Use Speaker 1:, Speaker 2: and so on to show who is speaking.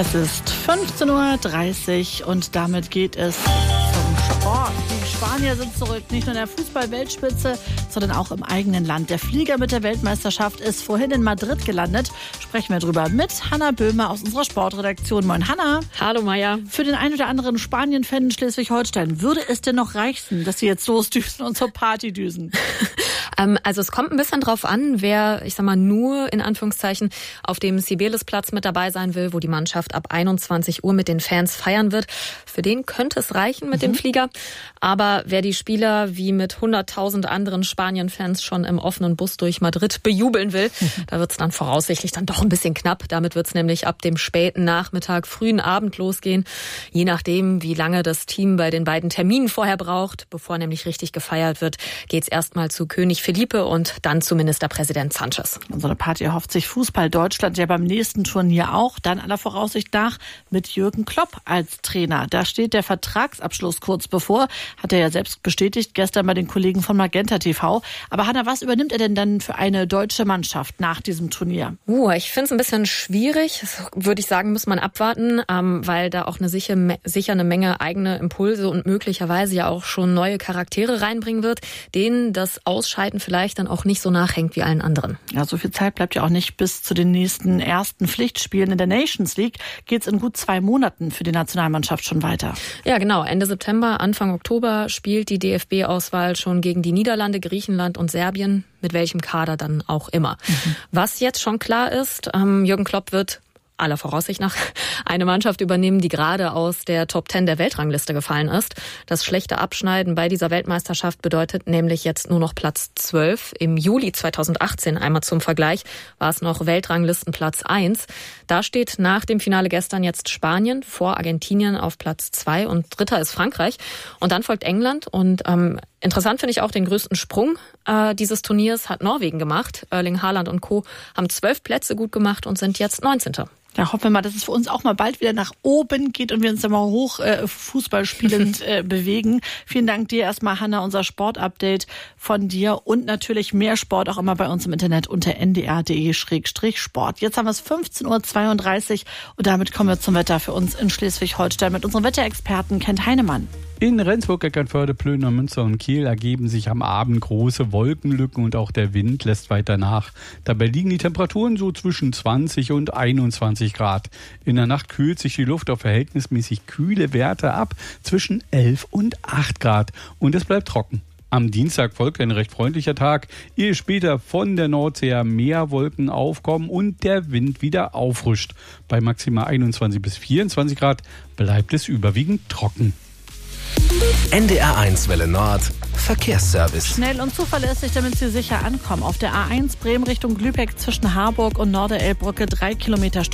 Speaker 1: Es ist 15:30 Uhr und damit geht es zum Sport. Die Spanier sind zurück, nicht nur in der Fußball-Weltspitze, sondern auch im eigenen Land. Der Flieger mit der Weltmeisterschaft ist vorhin in Madrid gelandet. Sprechen wir drüber mit Hanna Böhmer aus unserer Sportredaktion. Moin Hanna.
Speaker 2: Hallo Maja.
Speaker 1: Für den einen oder anderen Spanien-Fan in Schleswig-Holstein, würde es denn noch reichen, dass sie jetzt losdüsen und zur Party düsen?
Speaker 2: Also es kommt ein bisschen drauf an, wer, nur in Anführungszeichen auf dem Cibeles-Platz mit dabei sein will, wo die Mannschaft ab 21 Uhr mit den Fans feiern wird. Für den könnte es reichen mit dem Flieger. Aber wer die Spieler wie mit 100.000 anderen Spanien-Fans schon im offenen Bus durch Madrid bejubeln will, da wird es dann voraussichtlich dann doch ein bisschen knapp. Damit wird es nämlich ab dem späten Nachmittag, frühen Abend losgehen. Je nachdem, wie lange das Team bei den beiden Terminen vorher braucht, bevor nämlich richtig gefeiert wird, geht es erstmal zu König Felipe und dann zu Ministerpräsident Sanchez.
Speaker 1: So eine Party erhofft sich Fußball Deutschland ja beim nächsten Turnier auch. Dann aller Voraussicht nach mit Jürgen Klopp als Trainer. Da steht der Vertragsabschluss kurz bevor. Hat er ja selbst bestätigt gestern bei den Kollegen von Magenta TV. Aber Hanna, was übernimmt er denn dann für eine deutsche Mannschaft nach diesem Turnier?
Speaker 2: Ich finde es ein bisschen schwierig. Das würde ich sagen, muss man abwarten, weil da auch sicher eine Menge eigene Impulse und möglicherweise ja auch schon neue Charaktere reinbringen wird, denen das Ausscheiden vielleicht dann auch nicht so nachhängt wie allen anderen.
Speaker 1: Ja, so viel Zeit bleibt ja auch nicht bis zu den nächsten ersten Pflichtspielen in der Nations League. Geht's in gut 2 Monaten für die Nationalmannschaft schon weiter.
Speaker 2: Ja, genau. Ende September, Anfang Oktober spielt die DFB-Auswahl schon gegen die Niederlande, Griechenland und Serbien, mit welchem Kader dann auch immer. Was jetzt schon klar ist, Jürgen Klopp wird aller Voraussicht nach eine Mannschaft übernehmen, die gerade aus der Top 10 der Weltrangliste gefallen ist. Das schlechte Abschneiden bei dieser Weltmeisterschaft bedeutet nämlich jetzt nur noch Platz 12. Im Juli 2018, einmal zum Vergleich, war es noch Weltranglistenplatz 1. Da steht nach dem Finale gestern jetzt Spanien vor Argentinien auf Platz 2 und dritter ist Frankreich. Und dann folgt England und interessant finde ich auch den größten Sprung dieses Turniers hat Norwegen gemacht. Erling Haaland und Co. haben 12 Plätze gut gemacht und sind jetzt 19.
Speaker 1: Ja, hoffen wir mal, dass es für uns auch mal bald wieder nach oben geht und wir uns dann mal hoch Fußball spielend bewegen. Vielen Dank dir erstmal, Hanna, unser Sportupdate von dir und natürlich mehr Sport auch immer bei uns im Internet unter ndr.de/sport. Jetzt haben wir es 15:32 Uhr und damit kommen wir zum Wetter für uns in Schleswig-Holstein mit unserem Wetterexperten Kent Heinemann.
Speaker 3: In Rendsburg, Eckernförde, Plöner, Münster und Kiel ergeben sich am Abend große Wolkenlücken und auch der Wind lässt weiter nach. Dabei liegen die Temperaturen so zwischen 20 und 21 Grad. In der Nacht kühlt sich die Luft auf verhältnismäßig kühle Werte ab, zwischen 11 und 8 Grad. Und es bleibt trocken. Am Dienstag folgt ein recht freundlicher Tag, ehe später von der Nordsee mehr Wolken aufkommen und der Wind wieder auffrischt. Bei maximal 21 bis 24 Grad bleibt es überwiegend trocken.
Speaker 4: NDR1 Welle Nord Verkehrsservice.
Speaker 1: Schnell und zuverlässig, damit Sie sicher ankommen. Auf der A1 Bremen Richtung Lübeck zwischen Harburg und Norderelbrücke 3 Kilometer